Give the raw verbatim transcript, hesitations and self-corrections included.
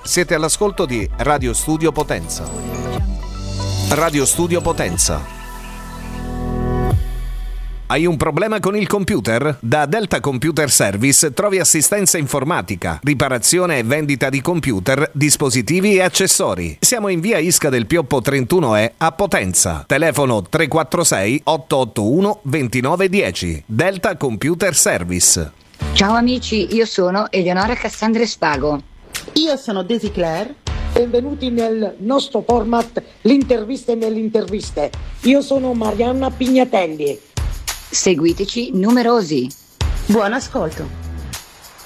Siete all'ascolto di Radio Studio Potenza. Radio Studio Potenza. Hai un problema con il computer? Da Delta Computer Service trovi assistenza informatica, riparazione e vendita di computer, dispositivi e accessori. Siamo in via Isca del Pioppo trentuno E a Potenza. Telefono tre quattro sei otto otto uno due nove uno zero. Delta Computer Service. Ciao amici, io sono Eleonora Cassandre Spago. Io sono Daisy Claire. Benvenuti nel nostro format L'interviste nelle interviste. Io sono Marianna Pignatelli. Seguiteci numerosi. Buon ascolto.